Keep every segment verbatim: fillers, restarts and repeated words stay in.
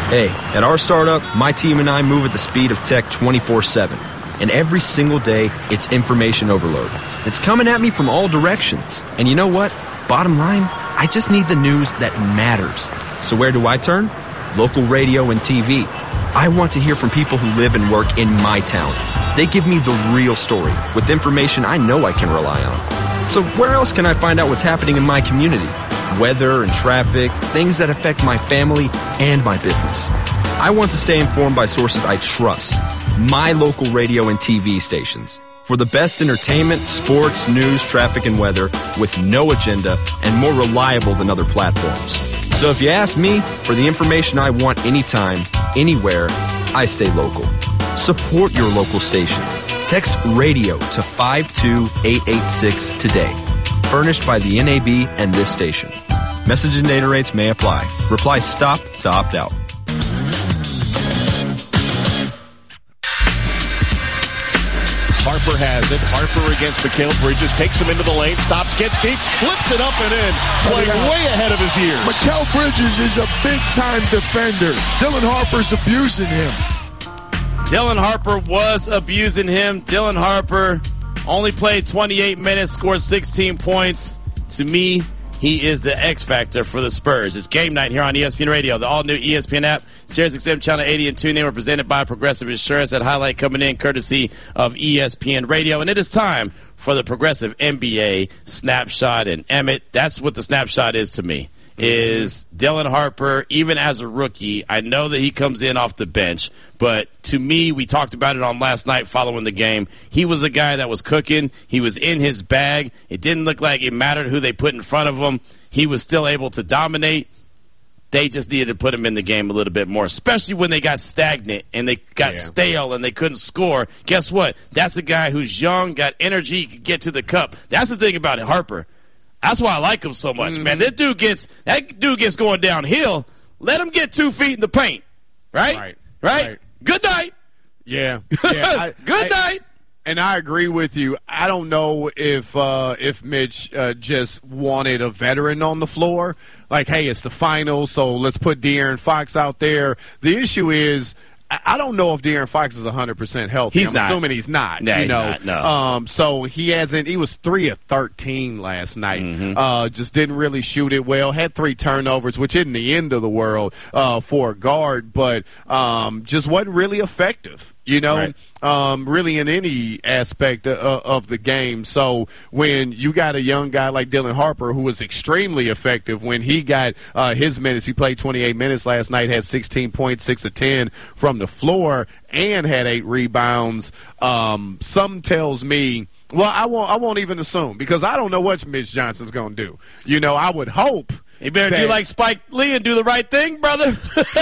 Hey, at our startup, my team and I move at the speed of tech twenty-four seven. And every single day, it's information overload. It's coming at me from all directions. And you know what? Bottom line, I just need the news that matters. So where do I turn? Local radio and T V. I want to hear from people who live and work in my town. They give me the real story with information I know I can rely on. So where else can I find out what's happening in my community? Weather and traffic, things that affect my family and my business. I want to stay informed by sources I trust. My local radio and T V stations. For the best entertainment, sports, news, traffic, and weather with no agenda and more reliable than other platforms. So if you ask me for the information I want anytime, anywhere, I stay local. Support your local station. Text radio to five two eight eight six today. Furnished by the N A B and this station. Message and data rates may apply. Reply STOP to opt out. Harper has it. Harper against Mikal Bridges. Takes him into the lane. Stops, gets deep. Flips it up and in. Playing way ahead of his years. Mikal Bridges is a big-time defender. Dylan Harper's abusing him. Dylan Harper was abusing him. Dylan Harper only played twenty-eight minutes, scored sixteen points. To me, he is the X factor for the Spurs. It's game night here on E S P N Radio, the all-new E S P N app, Sirius X M Channel eighty and TuneIn. We're presented by Progressive Insurance. That highlight coming in courtesy of E S P N Radio. And it is time for the Progressive N B A Snapshot. And Emmett, that's what the snapshot is to me. Is Dylan Harper, even as a rookie, I know that he comes in off the bench, but to me, we talked about it on last night following the game, he was a guy that was cooking, he was in his bag, it didn't look like it mattered who they put in front of him, he was still able to dominate. They just needed to put him in the game a little bit more, especially when they got stagnant and they got yeah. stale and they couldn't score. Guess what? That's a guy who's young, got energy, could get to the cup. That's the thing about it, Harper. That's why I like him so much, mm-hmm. man. That dude gets that dude gets going downhill. Let him get two feet in the paint, right? Right. Right. right. Good night. Yeah. yeah I, Good I, night. And I agree with you. I don't know if uh, if Mitch uh, just wanted a veteran on the floor. Like, hey, it's the finals, so let's put De'Aaron Fox out there. The issue is, I don't know if De'Aaron Fox is one hundred percent healthy. He's I'm not. assuming he's not. No, you he's know? not, no. Um, so he hasn't – he was three of thirteen last night. Mm-hmm. Uh, just didn't really shoot it well. Had three turnovers, which isn't the end of the world uh, for a guard, but um, just wasn't really effective. You know, right. um, really in any aspect of, of the game. So when you got a young guy like Dylan Harper, who was extremely effective when he got uh, his minutes, he played twenty-eight minutes last night, had sixteen points, six of ten from the floor, and had eight rebounds. Um, some tells me, well, I won't, I won't even assume because I don't know what Mitch Johnson's going to do. You know, I would hope. He better that, do like Spike Lee and do the right thing, brother.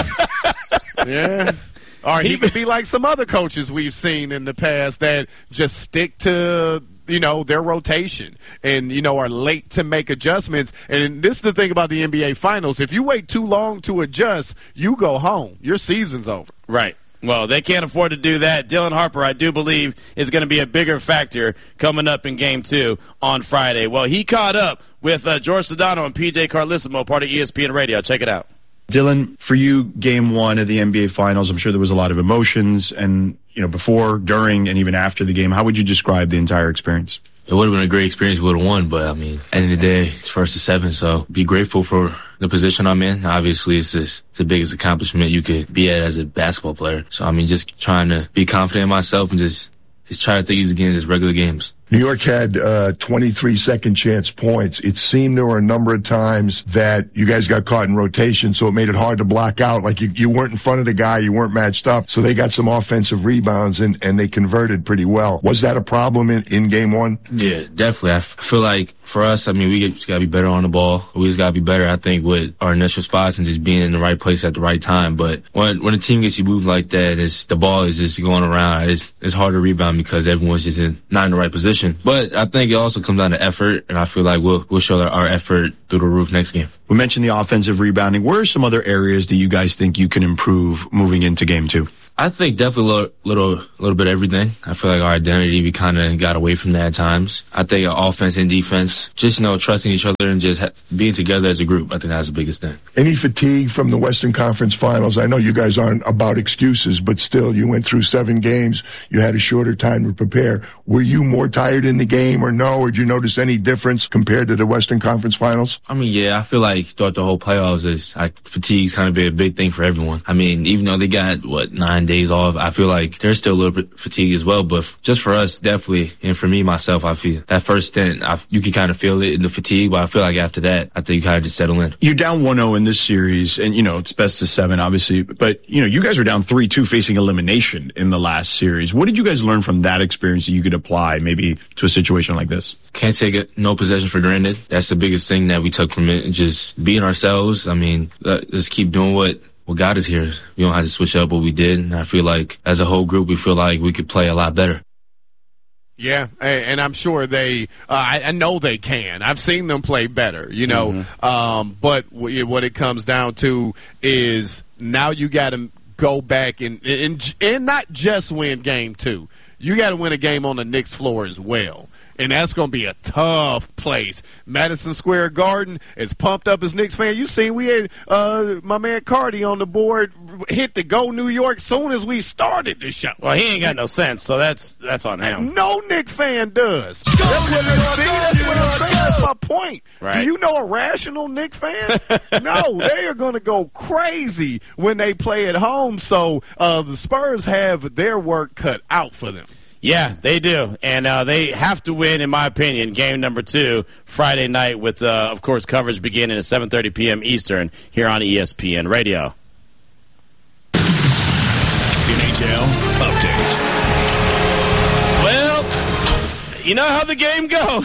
yeah. Or he could be like some other coaches we've seen in the past that just stick to, you know, their rotation and, you know, are late to make adjustments. And this is the thing about the N B A Finals. If you wait too long to adjust, you go home. Your season's over. Right. Well, they can't afford to do that. Dylan Harper, I do believe, is going to be a bigger factor coming up in Game two on Friday. Well, he caught up with uh, George Sedano and P J Carlissimo, part of E S P N Radio. Check it out. Dylan, for you, game one of the N B A Finals, I'm sure there was a lot of emotions and, you know, before, during, and even after the game. How would you describe the entire experience? It would have been a great experience. We would have won, but, I mean, at the end of the day, it's first to seven, so be grateful for the position I'm in. Obviously, it's, just, it's the biggest accomplishment you could be at as a basketball player. So, I mean, just trying to be confident in myself and just, just try to think these games as regular games. New York had uh, twenty-three second chance points. It seemed there were a number of times that you guys got caught in rotation, so it made it hard to block out. Like you, you weren't in front of the guy, you weren't matched up. So they got some offensive rebounds and, and they converted pretty well. Was that a problem in, in game one? Yeah, definitely. I f- feel like for us, I mean, we just got to be better on the ball. We just got to be better, I think, with our initial spots and just being in the right place at the right time. But when when a team gets you moved like that, it's, the ball is just going around. It's, it's hard to rebound because everyone's just in, not in the right position. But I think it also comes down to effort, and I feel like we'll we'll show our effort through the roof next game. We mentioned the offensive rebounding. Where are some other areas do you guys think you can improve moving into game two? I think definitely a little, little, little bit of everything. I feel like our identity, we kind of got away from that at times. I think our offense and defense, just, you know, trusting each other and just ha- being together as a group, I think that's the biggest thing. Any fatigue from the Western Conference Finals? I know you guys aren't about excuses, but still, you went through seven games. You had a shorter time to prepare. Were you more tired in the game or no? Or did you notice any difference compared to the Western Conference Finals? I mean, yeah, I feel like throughout the whole playoffs, is I, fatigue's kind of been a big thing for everyone. I mean, even though they got, what, nine days off, I feel like there's still a little bit fatigue as well. But just for us, definitely, and for me, myself, I feel that first stint, I, you can kind of feel it in the fatigue, but I feel like after that, I think you kind of just settle in. You're down one oh in this series, and, you know, it's best of seven, obviously. But, you know, you guys are down three two facing elimination in the last series. What did you guys learn from that experience that you could apply maybe to a situation like this? Can't take it, no possession for granted. That's the biggest thing that we took from it, just being ourselves. I mean, uh, just keep doing what What got us here. We don't have to switch up what we did. And I feel like as a whole group, we feel like we could play a lot better. Yeah, and I'm sure they, uh, I, I know they can. I've seen them play better, you know. Mm-hmm. Um, but w- what it comes down to is now you got to go back and, and, and not just win game two. You got to win a game on the Knicks floor as well. And that's going to be a tough place. Madison Square Garden, as pumped up as Knicks fan, you seen we had uh, my man Cardi on the board hit the Go New York soon as we started the show. Well, he ain't got no sense, so that's that's on him. No Knicks fan does. That's what, that's what I'm saying. That's my point. Right. Do you know a rational Knicks fan? No, they are going to go crazy when they play at home. So uh, the Spurs have their work cut out for them. Yeah, they do. And uh, they have to win, in my opinion, game number two Friday night with, uh, of course, coverage beginning at seven thirty p.m. Eastern here on E S P N Radio. N H L update. Well, you know how the game go.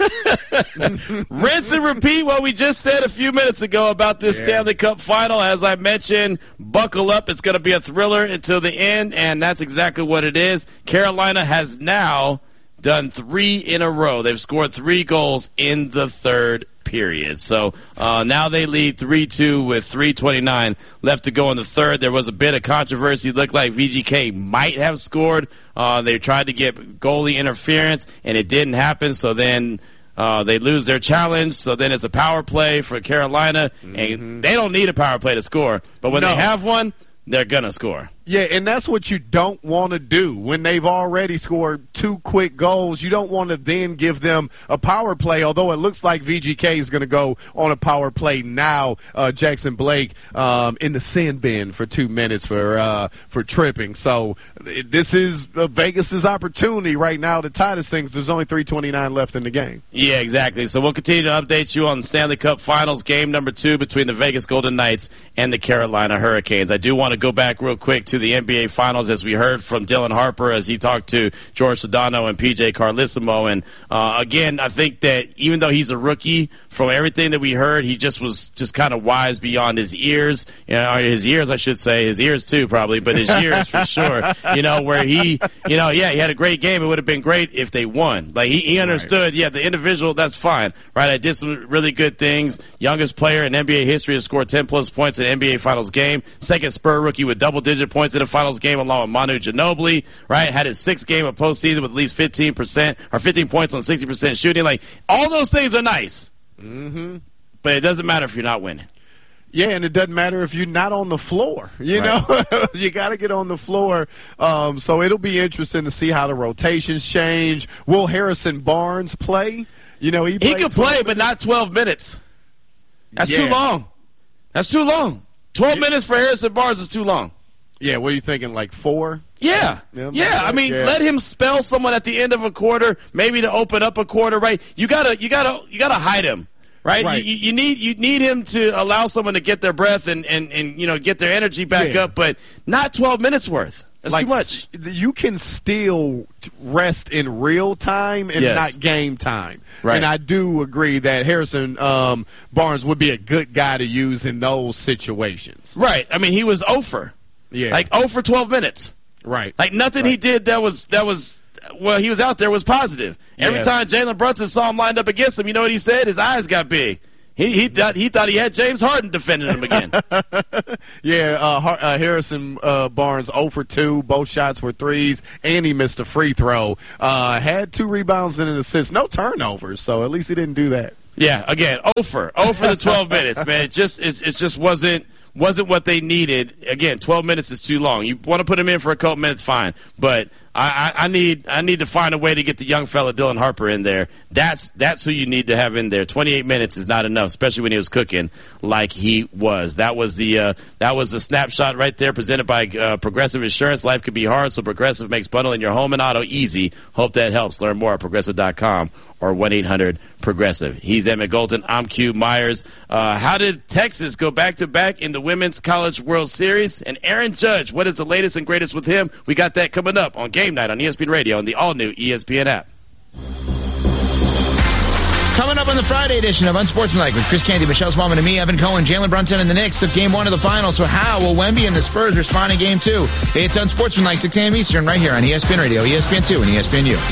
Rinse and repeat what we just said a few minutes ago about this yeah. Stanley Cup final. As I mentioned, buckle up. It's going to be a thriller until the end, and that's exactly what it is. Carolina has now done three in a row. They've scored three goals in the third period. So uh, now they lead three two with three twenty-nine left to go in the third. There was a bit of controversy. It looked like V G K might have scored. Uh, they tried to get goalie interference, and it didn't happen. So then uh, they lose their challenge. So then it's a power play for Carolina, mm-hmm. and they don't need a power play to score. But when no. they have one, they're going to score. Yeah, and that's what you don't want to do. When they've already scored two quick goals, you don't want to then give them a power play, although it looks like V G K is going to go on a power play now. Uh, Jackson Blake um, in the sin bin for two minutes for uh, for tripping. So it, this is uh, Vegas's opportunity right now to tie this thing. There's only three twenty-nine left in the game. Yeah, exactly. So we'll continue to update you on the Stanley Cup Finals, game number two between the Vegas Golden Knights and the Carolina Hurricanes. I do want to go back real quick to to the N B A Finals, as we heard from Dylan Harper as he talked to George Sedano and P J Carlissimo. And uh, again, I think that even though he's a rookie, from everything that we heard, he just was just kind of wise beyond his ears, you know, or his ears, I should say, his ears too probably, but his ears for sure. You know, where he, you know, yeah, he had a great game. It would have been great if they won. Like he, he understood, right. yeah, the individual, that's fine, right? I did some really good things. Youngest player in N B A history to score ten plus points in an N B A Finals game. Second Spur rookie with double digit points in a Finals game along with Manu Ginobili, right? Had his sixth game of postseason with at least fifteen percent or fifteen points on sixty percent shooting. Like, all those things are nice. Mm-hmm. But it doesn't matter if you're not winning. Yeah, and it doesn't matter if you're not on the floor. You right. know, you got to get on the floor. Um, so it'll be interesting to see how the rotations change. Will Harrison Barnes play? You know, he, he could play, minutes. but not twelve minutes. That's yeah. too long. That's too long. twelve yeah. minutes for Harrison Barnes is too long. Yeah, what are you thinking, like four? Yeah, yeah. yeah. I mean, yeah. let him spell someone at the end of a quarter, maybe to open up a quarter. Right? You gotta, you gotta, you gotta hide him. Right? right. You, you need, you need him to allow someone to get their breath and, and, and you know, get their energy back yeah. up, but not twelve minutes worth. That's like, too much. You can still rest in real time and yes. not game time. Right. And I do agree that Harrison um, Barnes would be a good guy to use in those situations. Right. I mean, he was oh for. Yeah. Like oh for twelve minutes. Right. Like nothing right. he did that was that was well, he was out there was positive. Every yeah. time Jalen Brunson saw him lined up against him, you know what he said? His eyes got big. He he thought he thought he had James Harden defending him again. Yeah, uh, Har- uh, Harrison uh, Barnes zero for two. Both shots were threes, and he missed a free throw. Uh, had two rebounds and an assist. No turnovers, so at least he didn't do that. Yeah, again, over. Over the twelve minutes, man. It just it, it just wasn't wasn't what they needed. Again, twelve minutes is too long. You want to put him in for a couple minutes, fine. But I, I, I need I need to find a way to get the young fella Dylan Harper in there. That's that's who you need to have in there. twenty-eight minutes is not enough, especially when he was cooking like he was. That was the uh, that was the snapshot right there, presented by uh, Progressive Insurance. Life could be hard, so Progressive makes bundling your home and auto easy. Hope that helps. Learn more at progressive dot com or one eight hundred progressive. He's Emmett Golden. I'm Q Myers. Uh, how did Texas go back to back in the Women's College World Series? And Aaron Judge, what is the latest and greatest with him? We got that coming up on Game Night on E S P N Radio and the all-new E S P N app. Coming up on the Friday edition of Unsportsmanlike with Chris Canty, Michelle Smallman, and me, Evan Cohen. Jalen Brunson and the Knicks took game one of the final. So how will Wemby and the Spurs respond in game two? It's Unsportsmanlike, six a.m. Eastern, right here on E S P N Radio, E S P N two, and E S P N U.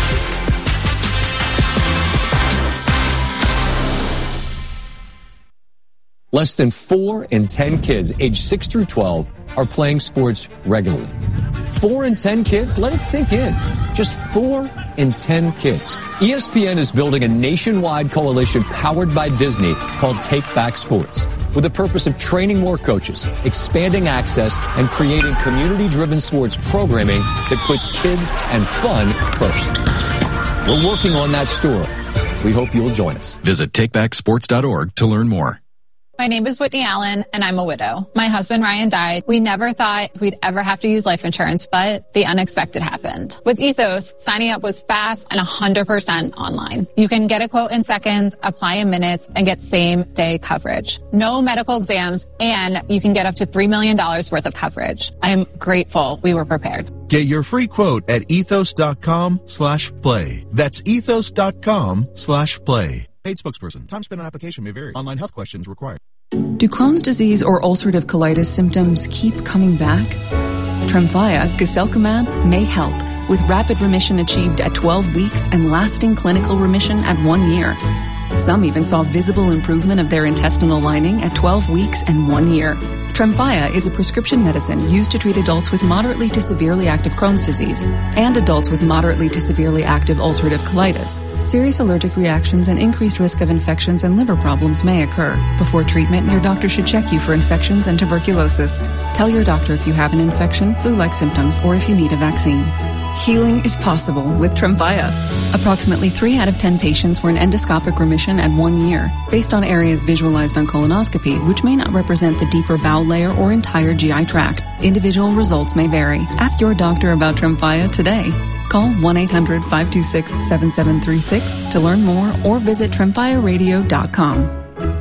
Less than four in ten kids aged six through twelve are playing sports regularly. Four in ten kids? Let it sink in. Just four in ten kids. E S P N is building a nationwide coalition powered by Disney called Take Back Sports, with the purpose of training more coaches, expanding access, and creating community-driven sports programming that puts kids and fun first. We're working on that story. We hope you'll join us. Visit take back sports dot org to learn more. My name is Whitney Allen, and I'm a widow. My husband, Ryan, died. We never thought we'd ever have to use life insurance, but the unexpected happened. With Ethos, signing up was fast and one hundred percent online. You can get a quote in seconds, apply in minutes, and get same-day coverage. No medical exams, and you can get up to three million dollars worth of coverage. I am grateful we were prepared. Get your free quote at ethos.com slash play. That's ethos.com slash play. Paid spokesperson. Time spent on application may vary. Online health questions required. Do Crohn's disease or ulcerative colitis symptoms keep coming back? Tremfya, guselkumab, may help, with rapid remission achieved at twelve weeks and lasting clinical remission at one year. Some even saw visible improvement of their intestinal lining at twelve weeks and one year. Tremfya is a prescription medicine used to treat adults with moderately to severely active Crohn's disease and adults with moderately to severely active ulcerative colitis. Serious allergic reactions and increased risk of infections and liver problems may occur. Before treatment, your doctor should check you for infections and tuberculosis. Tell your doctor if you have an infection, flu-like symptoms, or if you need a vaccine. Healing is possible with Tremfya. Approximately three out of ten patients were in endoscopic remission at one year, based on areas visualized on colonoscopy, which may not represent the deeper bowel layer or entire G I tract. Individual results may vary. Ask your doctor about Tremfya today. Call one eight hundred five two six seven seven three six to learn more or visit tremfya radio dot com.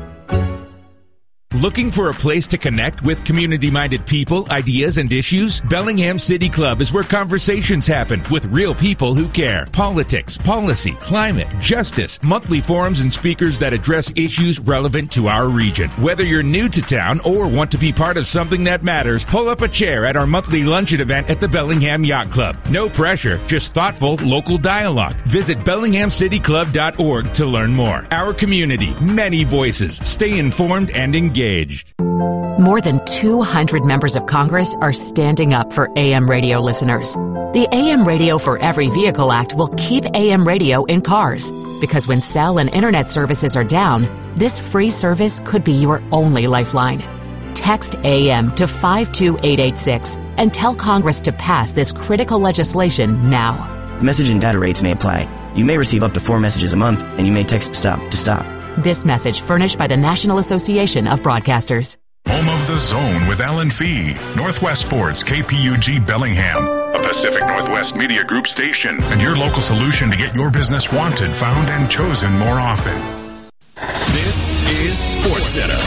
Looking for a place to connect with community-minded people, ideas, and issues? Bellingham City Club is where conversations happen with real people who care. Politics, policy, climate, justice, monthly forums and speakers that address issues relevant to our region. Whether you're new to town or want to be part of something that matters, pull up a chair at our monthly luncheon event at the Bellingham Yacht Club. No pressure, just thoughtful local dialogue. Visit bellingham city club dot org to learn more. Our community, many voices. Stay informed and engaged. More than two hundred members of Congress are standing up for A M radio listeners. The A M Radio for Every Vehicle Act will keep A M radio in cars, because when cell and internet services are down, this free service could be your only lifeline. Text A M to five two eight eight six and tell Congress to pass this critical legislation now. Message and data rates may apply. You may receive up to four messages a month, and you may text STOP to stop. This message furnished by the National Association of Broadcasters. Home of the Zone with Alan Fee. Northwest Sports, K P U G Bellingham. A Pacific Northwest Media Group station. And your local solution to get your business wanted, found, and chosen more often. This is SportsCenter.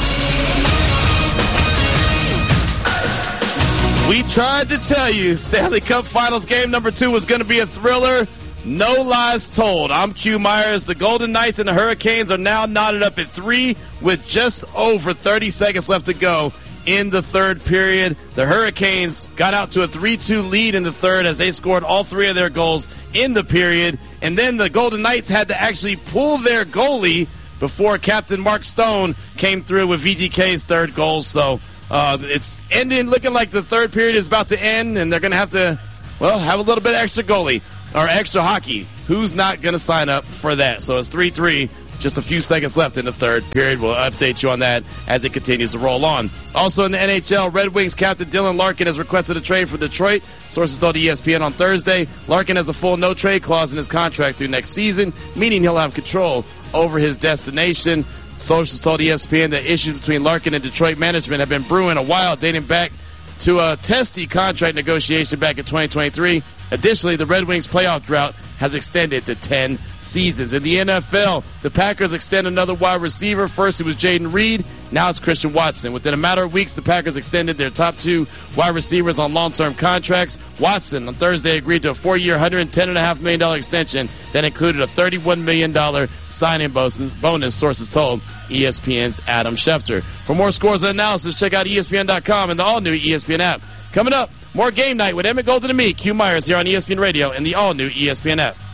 We tried to tell you Stanley Cup Finals game number two was going to be a thriller. No lies told. I'm Q Myers. The Golden Knights and the Hurricanes are now knotted up at three with just over thirty seconds left to go in the third period. The Hurricanes got out to a three two lead in the third as they scored all three of their goals in the period. And then the Golden Knights had to actually pull their goalie before Captain Mark Stone came through with V G K's third goal. So Uh, it's ending, looking like the third period is about to end, and they're going to have to, well, have a little bit extra goalie or extra hockey. Who's not going to sign up for that? So it's three three. Just a few seconds left in the third period. We'll update you on that as it continues to roll on. Also in the N H L, Red Wings captain Dylan Larkin has requested a trade for Detroit. Sources told E S P N on Thursday. Larkin has a full no-trade clause in his contract through next season, meaning he'll have control over his destination. Sources told E S P N that issues between Larkin and Detroit management have been brewing a while, dating back to a testy contract negotiation back in twenty twenty-three. Additionally, the Red Wings playoff drought has extended to ten seasons. In the N F L, the Packers extend another wide receiver. First, it was Jaden Reed. Now it's Christian Watson. Within a matter of weeks, the Packers extended their top two wide receivers on long-term contracts. Watson, on Thursday, agreed to a four-year, one hundred ten point five million dollars extension that included a thirty-one million dollars signing bonus, sources told E S P N's Adam Schefter. For more scores and analysis, check out E S P N dot com and the all-new E S P N app. Coming up, more Game Night with Emmett Golden and me, Q Myers, here on E S P N Radio and the all-new E S P N app.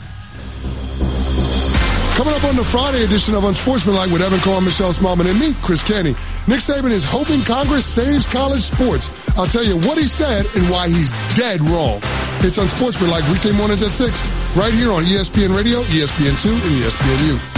Coming up on the Friday edition of Unsportsmanlike with Evan Cohen, Michelle Smallman, and me, Chris Canty. Nick Saban is hoping Congress saves college sports. I'll tell you what he said and why he's dead wrong. It's Unsportsmanlike weekday mornings at six, right here on E S P N Radio, E S P N two, and E S P N U.